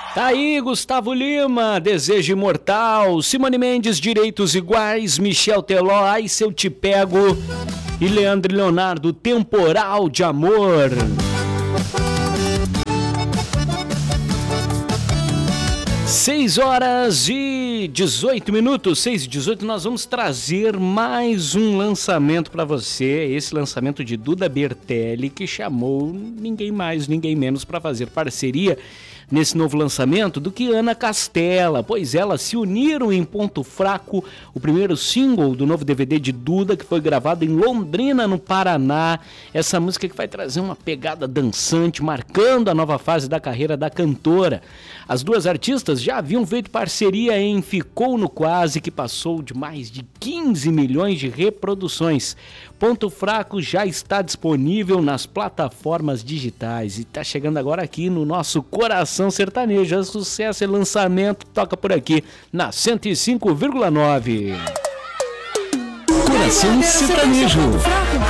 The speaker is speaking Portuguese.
Tá aí, Gustavo Lima, Desejo Imortal, Simone Mendes, Direitos Iguais, Michel Teló, Ai Se Eu Te Pego e Leandro e Leonardo, Temporal de Amor. 6h18, 6h18, nós vamos trazer mais um lançamento para você, esse lançamento de Duda Bertelli, que chamou ninguém mais, ninguém menos para fazer parceria nesse novo lançamento do que Ana Castela, pois elas se uniram em Ponto Fraco, o primeiro single do novo DVD de Duda, que foi gravado em Londrina, no Paraná. Essa música que vai trazer uma pegada dançante, marcando a nova fase da carreira da cantora. As duas artistas já haviam feito parceria em Ficou no Quase, que passou de mais de 15 milhões de reproduções. Ponto Fraco já está disponível nas plataformas digitais e está chegando agora aqui no nosso Coração Sertanejo. É sucesso e lançamento, toca por aqui na 105,9. Coração Sertanejo.